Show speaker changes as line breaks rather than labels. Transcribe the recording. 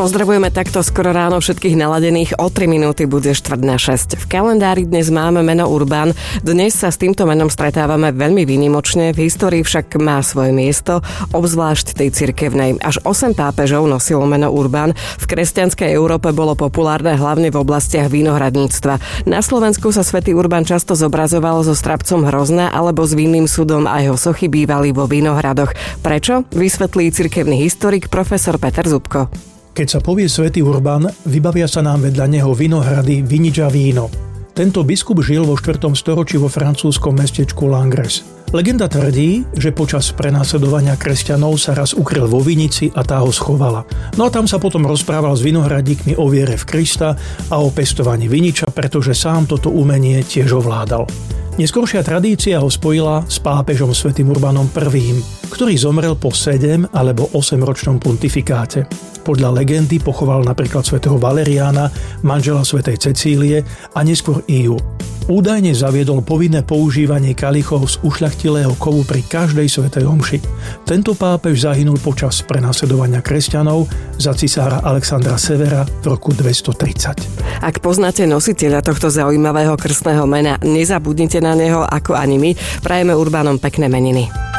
Pozdravujeme takto skoro ráno všetkých naladených. O 3 minúty bude 5:45. V kalendári dnes máme meno Urban. Dnes sa s týmto menom stretávame veľmi výnimočne. V histórii však má svoje miesto, obzvlášť tej cirkevnej. Až 8 pápežov nosilo meno Urban. V kresťanskej Európe bolo populárne hlavne v oblastiach vinohradníctva. Na Slovensku sa svätý Urban často zobrazoval so Strapcom Hrozna alebo s Vinným súdom a jeho sochy bývali vo vinohradoch. Prečo? Vysvetlí cirkevný historik profesor Peter Zubko.
Keď sa povie svätý Urban, vybavia sa nám vedľa neho vinohrady, vinič a víno. Tento biskup žil vo 4. storočí vo francúzskom mestečku Langres. Legenda tvrdí, že počas prenasledovania kresťanov sa raz ukryl vo vinici a tá ho schovala. No a tam sa potom rozprával s vinohradníkmi o viere v Krista a o pestovaní viniča, pretože sám toto umenie tiež ovládal. Neskoršia tradícia ho spojila s pápežom svätým Urbanom I., ktorý zomrel po 7 alebo 8-ročnom pontifikáte. Podľa legendy pochoval napríklad svätého Valeriána, manžela svätej Cecílie a neskôr Iu. Údajne zaviedol povinné používanie kalichov z ušľachtilého kovu pri každej svätej omši. Tento pápež zahynul počas prenasledovania kresťanov za cisára Alexandra Severa v roku 230.
Ak poznáte nositeľa tohto zaujímavého krstného mena, nezabudnite na neho ako ani my. Prajeme Urbanom pekné meniny.